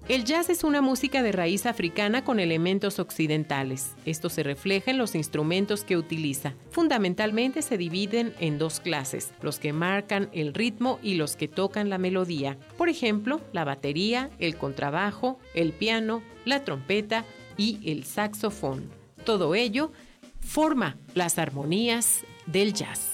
El jazz es una música de raíz africana con elementos occidentales. Esto se refleja en los instrumentos que utiliza. Fundamentalmente se dividen en dos clases, los que marcan el ritmo y los que tocan la melodía. Por ejemplo, la batería, el contrabajo, el piano, la trompeta y el saxofón. Todo ello forma las armonías del jazz.